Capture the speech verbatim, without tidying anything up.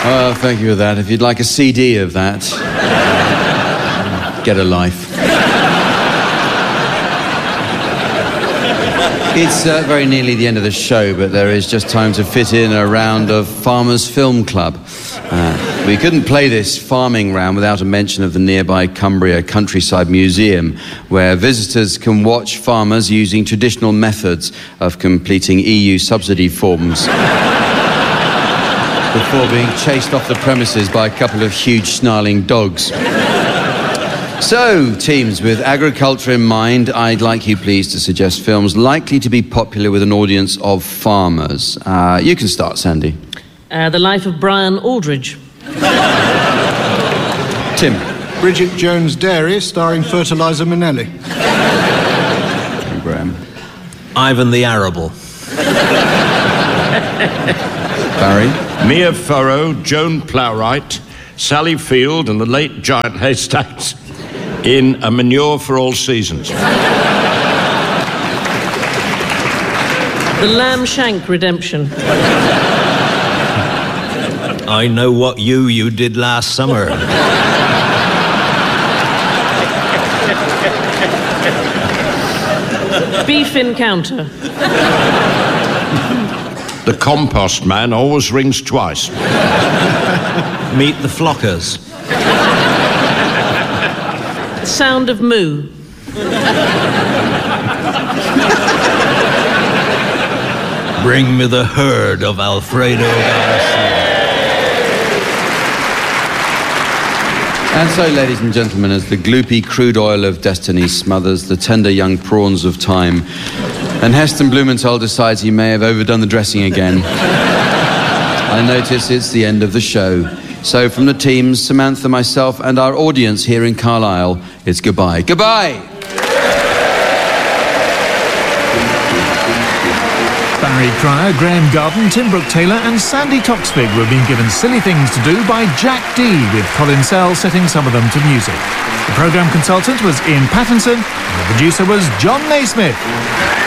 Oh, thank you for that. If you'd like a C D of that, get a life. It's uh, very nearly the end of the show, but there is just time to fit in a round of Farmers Film Club. Uh, we couldn't play this farming round without a mention of the nearby Cumbria Countryside Museum, where visitors can watch farmers using traditional methods of completing E U subsidy forms before being chased off the premises by a couple of huge snarling dogs. So, teams, with agriculture in mind, I'd like you please to suggest films likely to be popular with an audience of farmers. Uh, you can start, Sandy. Uh, the Life of Brian Aldridge. Tim. Bridget Jones' Dairy, starring Fertiliser Minnelli. Graham. Ivan the Arable. Barry. Mia Farrow, Joan Plowright, Sally Field and the late Giant Haystacks in A Manure for All Seasons. The Lamb Shank Redemption. I Know What You You Did Last Summer. Beef Encounter. The Compost Man Always Rings Twice. Meet the Flockers. Sound of Moo. Bring me the herd of Alfredo Garcia. And so, ladies and gentlemen, as the gloopy crude oil of destiny smothers the tender young prawns of time, and Heston Blumenthal decides he may have overdone the dressing again, I notice it's the end of the show. So from the teams, Samantha, myself, and our audience here in Carlisle, it's goodbye. Goodbye! Barry Cryer, Graham Garden, Tim Brooke-Taylor and Sandy Toksvig were being given Silly Things to Do by Jack D, with Colin Sell setting some of them to music. The programme consultant was Ian Pattinson and the producer was John Naismith.